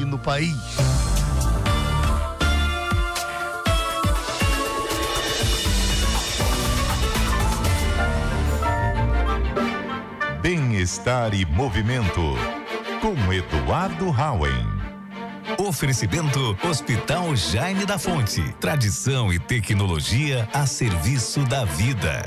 aqui no país. Bem-estar e movimento, com Eduardo Hauen. Oferecimento Hospital Jaime da Fonte. Tradição e tecnologia a serviço da vida.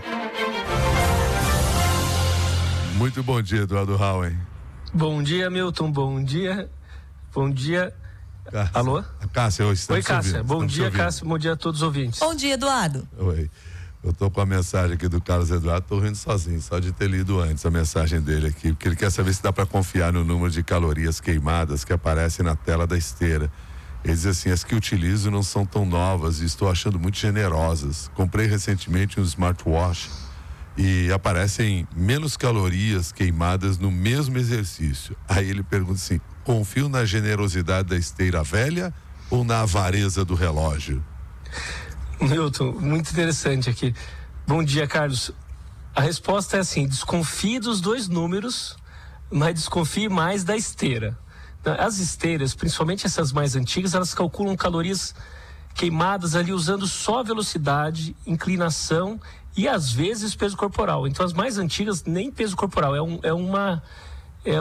Muito bom dia, Eduardo Hauen. Bom dia, Milton. Bom dia. Bom dia. Cássia. Alô? Cássia, hoje estamos Oi, Cássia. ouvindo. Bom dia, Cássia. Bom dia a todos os ouvintes. Bom dia, Eduardo. Oi. Eu tô com a mensagem aqui do Carlos Eduardo, tô rindo sozinho, só de ter lido antes a mensagem dele aqui, porque ele quer saber se dá para confiar no número de calorias queimadas que aparece na tela da esteira. Ele diz assim: as que utilizo não são tão novas e estou achando muito generosas. Comprei recentemente um smartwatch e aparecem menos calorias queimadas no mesmo exercício. Aí ele pergunta assim: confio na generosidade da esteira velha ou na avareza do relógio? Milton, muito interessante aqui. Bom dia, Carlos. A resposta é assim: desconfie dos dois números, mas desconfie mais da esteira. As esteiras, principalmente essas mais antigas, elas calculam calorias queimadas ali usando só velocidade, inclinação e às vezes peso corporal. Então as mais antigas nem peso corporal, é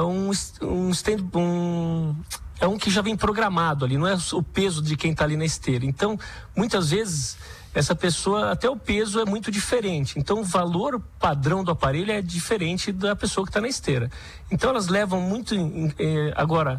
um que já vem programado ali, não é o peso de quem está ali na esteira. Então, muitas vezes, essa pessoa, até o peso é muito diferente. Então, o valor padrão do aparelho é diferente da pessoa que está na esteira. Então, elas levam muito... Agora,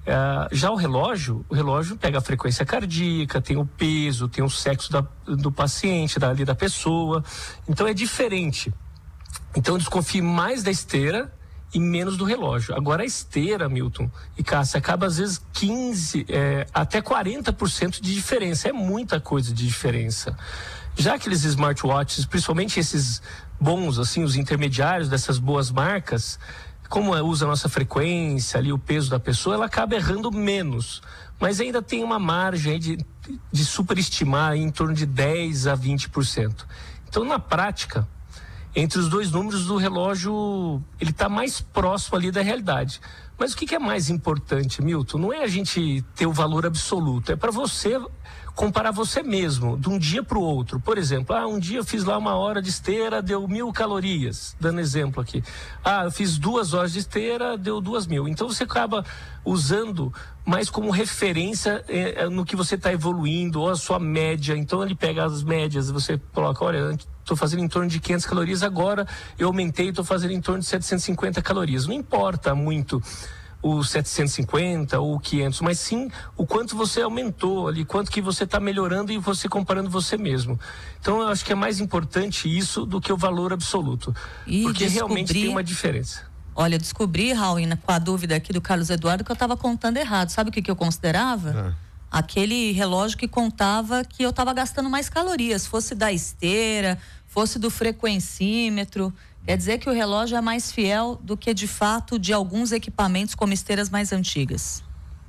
já o relógio pega a frequência cardíaca, tem o peso, tem o sexo do paciente, ali da pessoa. Então, é diferente. Então, eu desconfio mais da esteira e menos do relógio. Agora a esteira, Milton e Cássia, acaba às vezes 15, até 40% de diferença. É muita coisa de diferença. Já aqueles smartwatches, principalmente esses bons, assim, os intermediários dessas boas marcas, como usa a nossa frequência ali, o peso da pessoa, ela acaba errando menos. Mas ainda tem uma margem aí de superestimar em torno de 10 a 20%. Então, na prática, entre os dois números do relógio, ele está mais próximo ali da realidade. Mas o que é mais importante, Milton? Não é a gente ter o valor absoluto, é para você comparar você mesmo, de um dia para o outro. Por exemplo, um dia eu fiz lá 1 hora de esteira, deu 1.000 calorias, dando exemplo aqui. Eu fiz 2 horas de esteira, deu 2.000. Então você acaba usando mais como referência no que você está evoluindo, ou a sua média. Então ele pega as médias, você coloca, olha, estou fazendo em torno de 500 calorias, agora eu aumentei, estou fazendo em torno de 750 calorias. Não importa muito os 750 ou 500, mas sim o quanto você aumentou ali, quanto que você está melhorando e você comparando você mesmo. Então eu acho que é mais importante isso do que o valor absoluto, porque realmente tem uma diferença. Olha, eu descobri, Raul, com a dúvida aqui do Carlos Eduardo, que eu estava contando errado. Sabe o que eu considerava? Aquele relógio que contava que eu estava gastando mais calorias, fosse da esteira, fosse do frequencímetro. Quer dizer que o relógio é mais fiel do que, de fato, de alguns equipamentos como esteiras mais antigas.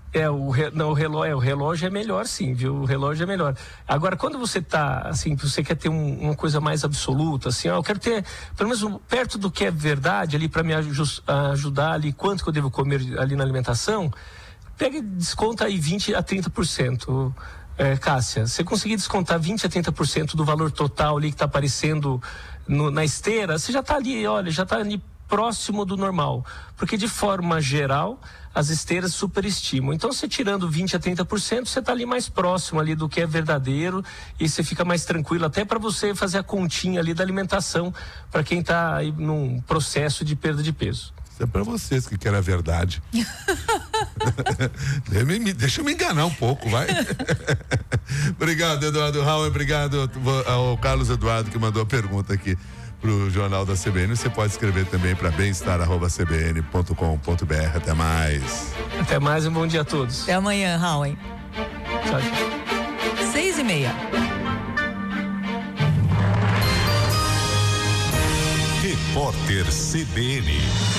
O relógio é melhor, sim, viu? O relógio é melhor. Agora, quando você tá, assim, você quer ter uma coisa mais absoluta, assim, eu quero ter, pelo menos, perto do que é verdade ali, para me ajudar ali, quanto que eu devo comer ali na alimentação, pega e desconta aí 20 a 30%. Cássia, você conseguir descontar 20 a 30% do valor total ali que está aparecendo na esteira, você já está ali, olha, já está ali próximo do normal, porque de forma geral as esteiras superestimam. Então, você tirando 20 a 30%, você está ali mais próximo ali do que é verdadeiro e você fica mais tranquilo, até para você fazer a continha ali da alimentação, para quem está aí num processo de perda de peso. Isso é para vocês que querem a verdade. Deixa eu me enganar um pouco, vai. Obrigado, Eduardo Hauen, obrigado ao Carlos Eduardo que mandou a pergunta aqui pro Jornal da CBN. Você pode escrever também para bemestar@cbn.com.br. Até mais. Até mais e um bom dia a todos. Até amanhã, Hauen. Tchau. 6:30. Repórter CBN.